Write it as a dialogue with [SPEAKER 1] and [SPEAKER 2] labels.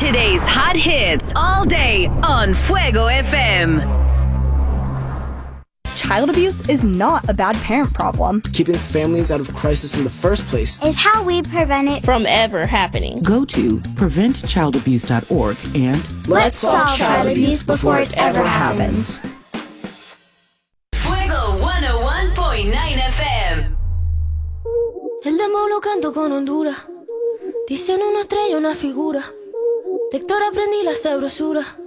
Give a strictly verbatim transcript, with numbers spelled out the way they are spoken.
[SPEAKER 1] Today's hot hits all day on Fuego F M.
[SPEAKER 2] Child abuse is not a bad parent problem.
[SPEAKER 3] Keeping families out of crisis in the first place
[SPEAKER 4] is how we prevent it from ever happening.
[SPEAKER 5] Go to prevent child abuse dot org and
[SPEAKER 4] let's solve child abuse before it ever happens.
[SPEAKER 1] Fuego one oh one point nine F M.
[SPEAKER 6] El demo lo canto con Honduras. Dicen una estrella, una figura. De Héctor aprendí la sabrosura.